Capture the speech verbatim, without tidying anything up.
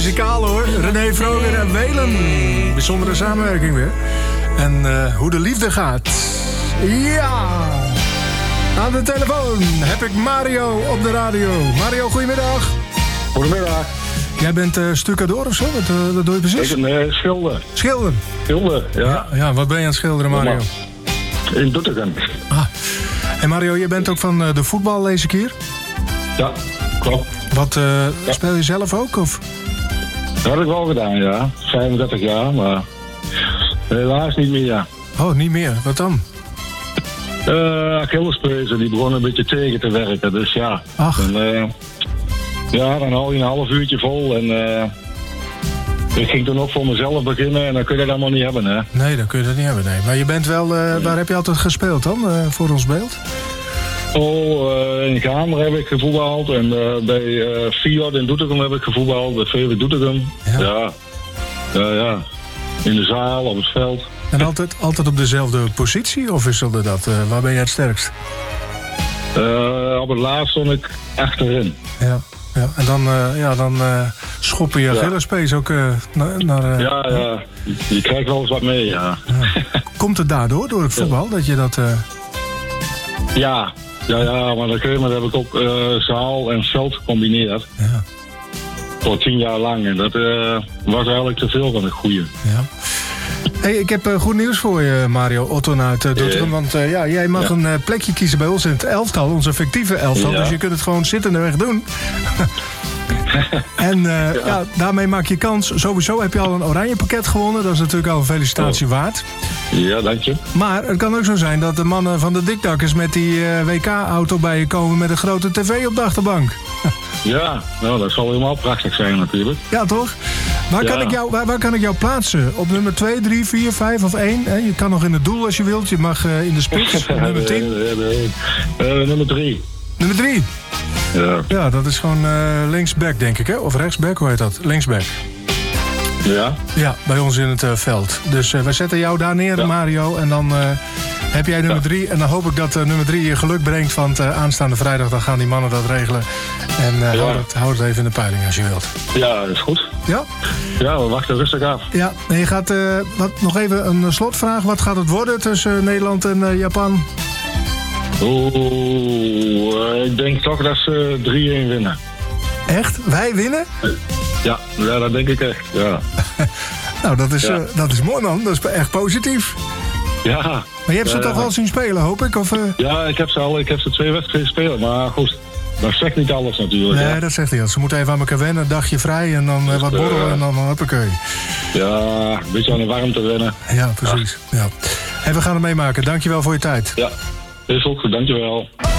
muzikaal hoor. René Vroger en Welen. Bijzondere samenwerking weer. En uh, hoe de liefde gaat. Ja! Aan de telefoon heb ik Mario op de radio. Mario, goedemiddag. Goedemiddag. Jij bent uh, stucador of zo? Wat, uh, wat doe je precies? Ik ben uh, schilder. Schilder? Schilder, ja. ja. Ja, wat ben je aan het schilderen, Mario? In Doetinchem. Ah. En Mario, je bent ook van uh, de voetbal, lees ik hier? Ja, klopt. Wat, uh, ja. speel je zelf ook, of? Dat heb ik wel gedaan, ja. vijfendertig jaar, maar helaas niet meer. Oh, niet meer. Wat dan? Uh, Achillespezen, die begonnen een beetje tegen te werken, dus ja. Ach. En, uh, ja, dan hou je een half uurtje vol en uh, ik ging toen ook voor mezelf beginnen en dan kun je dat allemaal niet hebben, hè. Nee, dan kun je dat niet hebben, nee. Maar je bent wel, uh, waar heb je altijd gespeeld dan, uh, voor ons beeld? Oh, uh, in Gamer heb ik gevoetbald en uh, bij uh, Fiat in Doetinchem heb ik gevoetbald, bij V V Doetinchem. Ja. Ja. Ja, ja. In de zaal, op het veld. En altijd, altijd op dezelfde positie, of wisselde dat? Uh, waar ben je het sterkst? Uh, op het laatst stond ik achterin. Ja, ja. En dan, uh, ja, dan uh, schoppen je Achillespees ja. ook uh, naar... naar uh, ja, ja. Je, je krijgt wel eens wat mee, ja. ja. Komt het daardoor, door het voetbal, ja. dat je dat... Uh... Ja. Ja, ja, maar dat heb ik ook uh, zaal en veld gecombineerd. Ja. Voor tien jaar lang. En dat uh, was eigenlijk te veel van het goede. Ja. Hey, ik heb uh, goed nieuws voor je, Mario Otton uit uh, Doetinchem. Ja. Want uh, ja, jij mag ja. een uh, plekje kiezen bij ons in het elftal, onze fictieve elftal. Ja. Dus je kunt het gewoon zittendeweg doen. En uh, ja. ja, daarmee maak je kans. Sowieso heb je al een oranje pakket gewonnen. Dat is natuurlijk al een felicitatie oh. waard. Ja, dank je. Maar het kan ook zo zijn dat de mannen van de dikdakkers met die uh, W K-auto bij je komen met een grote tv op de achterbank. Ja, nou, dat zal helemaal prachtig zijn natuurlijk. Ja, toch? Waar, ja. kan ik jou, waar, waar kan ik jou plaatsen? Op nummer twee, drie, vier, vijf of één? Hè? Je kan nog in het doel als je wilt. Je mag uh, in de spits. Nummer tien. Nee, nee, nee. Uh, nummer drie. Nummer drie? Ja. Ja, dat is gewoon uh, linksback, denk ik, hè? Of rechtsback, hoe heet dat? Linksback. Ja? Ja, bij ons in het uh, veld. Dus uh, wij zetten jou daar neer, ja. Mario. En dan uh, heb jij nummer ja. drie. En dan hoop ik dat uh, nummer drie je geluk brengt. Want uh, aanstaande vrijdag dan gaan die mannen dat regelen. En uh, ja. hou, het, hou het even in de peiling als je wilt. Ja, dat is goed. Ja? Ja, we wachten rustig af. Ja, en je gaat uh, wat, nog even een slotvraag. Wat gaat het worden tussen uh, Nederland en uh, Japan? Oeh, uh, ik denk toch dat ze drie-één winnen. Echt? Wij winnen? Ja, ja, dat denk ik echt, ja. Nou, dat is, ja. uh, dat is mooi, man. Dat is echt positief. Ja. Maar je hebt ze ja, toch al zien spelen, hoop ik? Of, uh... Ja, ik heb ze al, ik heb ze twee wedstrijden spelen, maar goed. Dat zegt niet alles natuurlijk. Nee, ja. dat zegt niet alles. Ze moeten even aan elkaar wennen, een dagje vrij en dan uh, wat borrelen uh, en dan hoppakee. Ja, een beetje aan de warmte wennen. Ja, precies. Ja. Ja. En we gaan het meemaken. Dankjewel voor je tijd. Ja, is ook goed. Dankjewel.